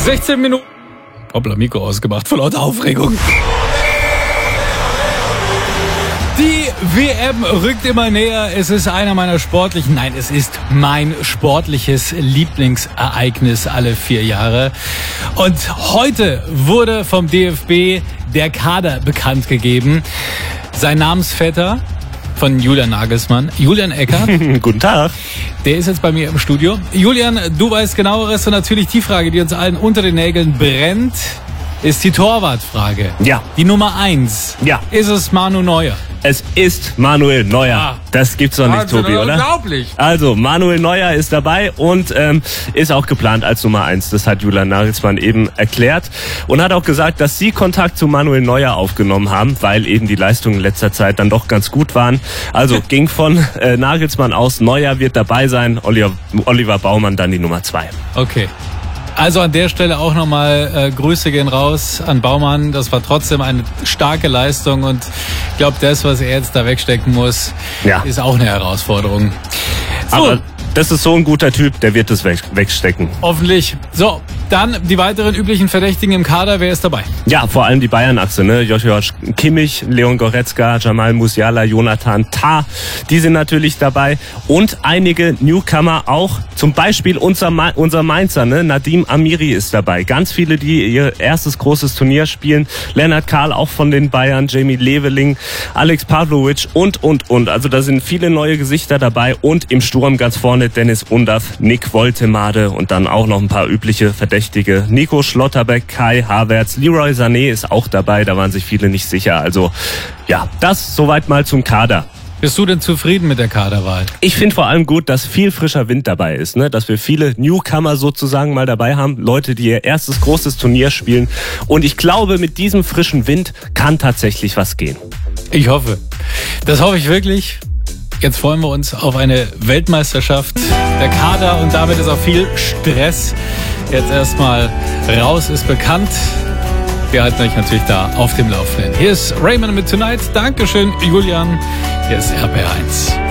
16 Minuten. Hoppla, Mikro ausgemacht vor lauter Aufregung. Die WM rückt immer näher. Es ist einer meiner sportlichen, nein, es ist mein sportliches Lieblingsereignis alle 4 Jahre. Und heute wurde vom DFB der Kader bekannt gegeben. Sein Namensvetter von Julian Nagelsmann, Julian Eckert. Guten Tag. Der ist jetzt bei mir im Studio. Julian, du weißt Genaueres und natürlich die Frage, die uns allen unter den Nägeln brennt, ist die Torwartfrage. Ja. Die Nummer 1. Ja. Ist es Manu Neuer? Es ist Manuel Neuer. Ah. Das gibt's doch nicht, Tobi, oder? Unglaublich. Also, Manuel Neuer ist dabei und ist auch geplant als Nummer 1. Das hat Julian Nagelsmann eben erklärt und hat auch gesagt, dass sie Kontakt zu Manuel Neuer aufgenommen haben, weil eben die Leistungen in letzter Zeit dann doch ganz gut waren. Also ging von Nagelsmann aus, Neuer wird dabei sein, Oliver Baumann dann die Nummer 2. Okay. Also an der Stelle auch nochmal Grüße gehen raus an Baumann. Das war trotzdem eine starke Leistung und ich glaube, das, was er jetzt da wegstecken muss, ist auch eine Herausforderung. So. Aber das ist so ein guter Typ, der wird es wegstecken. Hoffentlich. So, dann die weiteren üblichen Verdächtigen im Kader. Wer ist dabei? Ja, vor allem die Bayern-Achse, ne? Joshua Kimmich, Leon Goretzka, Jamal Musiala, Jonathan Tah, die sind natürlich dabei. Und einige Newcomer auch, zum Beispiel unser Mainzer, ne? Nadim Amiri ist dabei. Ganz viele, die ihr erstes großes Turnier spielen. Lennart Kahl auch von den Bayern, Jamie Leveling, Alex Pavlovic und. Also da sind viele neue Gesichter dabei und im Sturm ganz vorne Dennis Undav, Nick Woltemade und dann auch noch ein paar übliche Verdächtige. Nico Schlotterbeck, Kai Havertz, Leroy Sané ist auch dabei, da waren sich viele nicht sicher. Also ja, das soweit mal zum Kader. Bist du denn zufrieden mit der Kaderwahl? Ich finde vor allem gut, dass viel frischer Wind dabei ist, ne? Dass wir viele Newcomer sozusagen mal dabei haben, Leute, die ihr erstes großes Turnier spielen. Und ich glaube, mit diesem frischen Wind kann tatsächlich was gehen. Ich hoffe. Das hoffe ich wirklich. Jetzt freuen wir uns auf eine Weltmeisterschaft. Der Kader und damit ist auch viel Stress. Jetzt erstmal raus ist bekannt. Wir halten euch natürlich da auf dem Laufenden. Hier ist Raymond mit Tonight. Dankeschön, Julian. Hier ist RBR1.